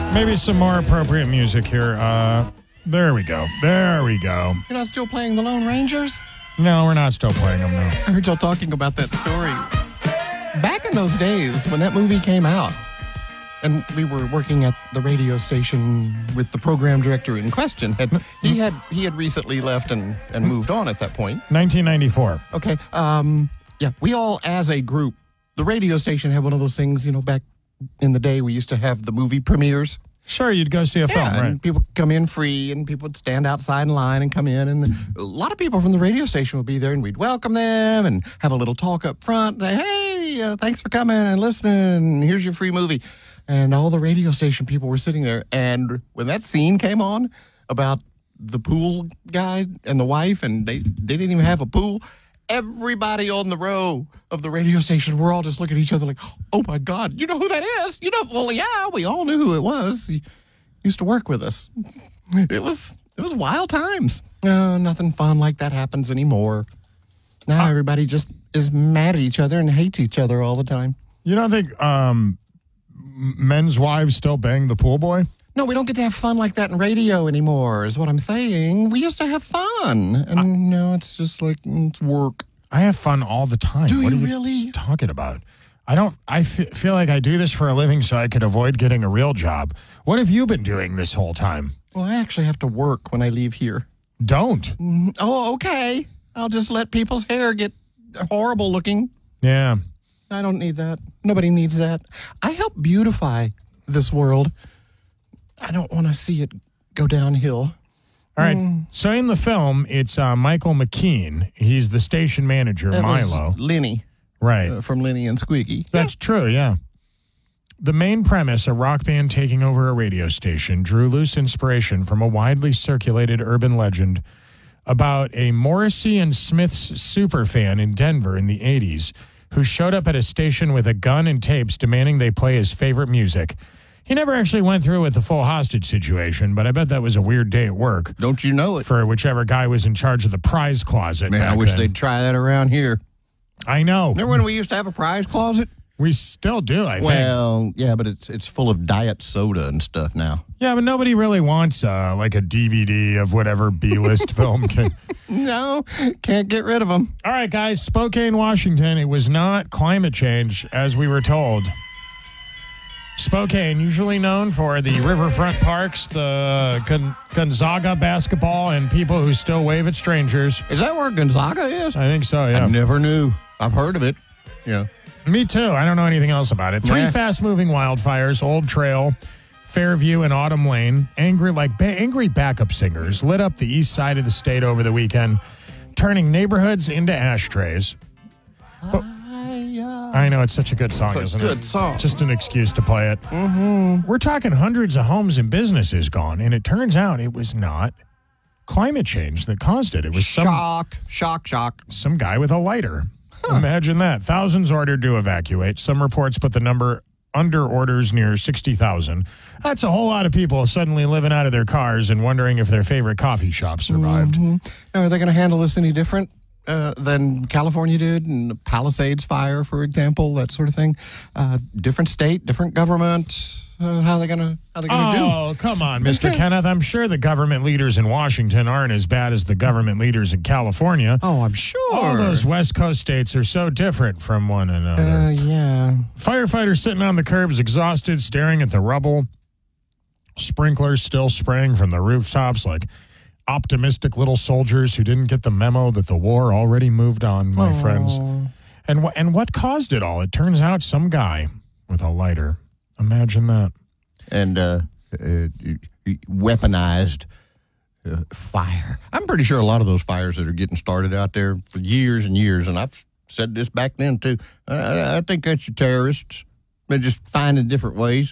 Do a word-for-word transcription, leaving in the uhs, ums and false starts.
Maybe some more appropriate music here. Uh, there we go. There we go. You're not still playing the Lone Rangers? No, we're not still playing them, no. I heard y'all talking about that story. Back in those days when that movie came out, and we were working at the radio station with the program director in question. Had, he had he had recently left and, and moved on at that point. nineteen ninety-four. Okay. Um, yeah, we all, as a group, the radio station had one of those things, you know, back in the day we used to have the movie premieres. Sure, you'd go see a film, yeah, right? And people could come in free, and people would stand outside in line and come in, and a lot of people from the radio station would be there, and we'd welcome them and have a little talk up front. Say, hey, uh, thanks for coming and listening. Here's your free movie. And all the radio station people were sitting there, and when that scene came on about the pool guy and the wife, and they, they didn't even have a pool, everybody on the row of the radio station were all just looking at each other like, oh, my God, you know who that is? You know, well, yeah, we all knew who it was. He used to work with us. It was it was wild times. No, nothing fun like that happens anymore. Now uh, everybody just is mad at each other and hates each other all the time. You don't think um, men's wives still bang the pool boy? No, we don't get to have fun like that in radio anymore, is what I'm saying. We used to have fun, and uh, now it's just like, it's work. I have fun all the time. Do what you are you really? talking about? I don't, I f- feel like I do this for a living so I could avoid getting a real job. What have you been doing this whole time? Well, I actually have to work when I leave here. Don't. Mm, oh, okay. I'll just let people's hair get horrible looking. Yeah. I don't need that. Nobody needs that. I help beautify this world. I don't want to see it go downhill. All right. Mm. So in the film, it's uh, Michael McKean. He's the station manager, That Milo. was Lenny. Right. Uh, from Lenny and Squeaky. That's yeah. true, yeah. The main premise, a rock band taking over a radio station, drew loose inspiration from a widely circulated urban legend about a Morrissey and Smith's superfan in Denver in the eighties who showed up at a station with a gun and tapes demanding they play his favorite music. He never actually went through with the full hostage situation, but I bet that was a weird day at work. Don't you know it? For whichever guy was in charge of the prize closet. Man, back I wish then. they'd try that around here. I know. Remember when we used to have a prize closet? We still do, I think. Well, yeah, but it's it's full of diet soda and stuff now. Yeah, but nobody really wants uh, like a D V D of whatever B-list film can. No, can't get rid of them. All right, guys, Spokane, Washington. It was not climate change, as we were told. Spokane, usually known for the riverfront parks, the Gon- Gonzaga basketball, and people who still wave at strangers. Is that where Gonzaga is? I think so, yeah. I never knew. I've heard of it. Yeah. Me too. I don't know anything else about it. Three Yeah. fast-moving wildfires, Old Trail, Fairview, and Autumn Lane, angry like ba- angry backup singers, lit up the east side of the state over the weekend, turning neighborhoods into ashtrays. But I know, it's such a good song, It's a isn't good it? song. Just an excuse to play it. Mm-hmm. We're talking hundreds of homes and businesses gone, and it turns out it was not climate change that caused it. It was some Shock, shock, shock. some guy with a lighter. Huh. Imagine that. Thousands ordered to evacuate. Some reports put the number under orders near sixty thousand. That's a whole lot of people suddenly living out of their cars and wondering if their favorite coffee shop survived. Mm-hmm. Now, are they going to handle this any different uh, than California did and the Palisades fire, for example, that sort of thing? Uh, different state, different government. Uh, how are they going to how they going to do? Oh, come on, Mister Kenneth. I'm sure the government leaders in Washington aren't as bad as the government leaders in California. Oh, I'm sure. All those West Coast states are so different from one another. Uh, yeah. Firefighters sitting on the curbs, exhausted, staring at the rubble. Sprinklers still spraying from the rooftops like optimistic little soldiers who didn't get the memo that the war already moved on, my Aww. friends. And, wh- and what caused it all? It turns out some guy with a lighter. Imagine that. And uh, uh, weaponized uh, fire. I'm pretty sure a lot of those fires that are getting started out there for years and years, and I've said this back then too, I, I think that's your terrorists. They're just finding different ways.